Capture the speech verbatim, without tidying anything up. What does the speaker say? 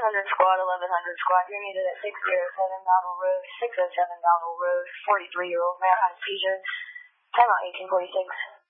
hundred squad, eleven hundred squad. You're needed at six oh seven Dowdle Road, six oh seven Dowdle Road. forty-three-year-old male had a seizure. Time out eighteen forty-six.